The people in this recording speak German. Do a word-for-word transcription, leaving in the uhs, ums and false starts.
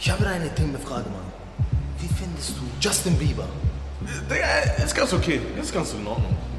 Ich habe eine intimme Frage, Mann. Wie findest du Justin Bieber? Digga, ist ganz okay. Ist ganz in Ordnung.